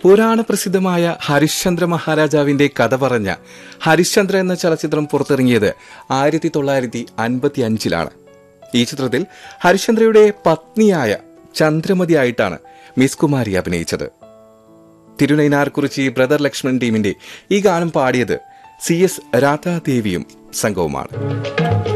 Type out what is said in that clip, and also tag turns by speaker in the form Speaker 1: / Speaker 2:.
Speaker 1: പുരാണ പ്രസിദ്ധമായ ഹരിശ്ചന്ദ്ര മഹാരാജാവിന്റെ കഥ പറഞ്ഞ ഹരിശ്ചന്ദ്ര എന്ന ചലച്ചിത്രം പുറത്തിറങ്ങിയത് 1955 ഈ ചിത്രത്തിൽ ഹരിശ്ചന്ദ്രയുടെ പത്നിയായ ചന്ദ്രമതിയായിട്ടാണ് മിസ് കുമാരി അഭിനയിച്ചത്. തിരുനൈനാർകുറിച്ചി ബ്രദർ ലക്ഷ്മൺ ടീമിന്റെ ഈ ഗാനം പാടിയത് CS രാധാദേവിയും സംഘവുമാണ്.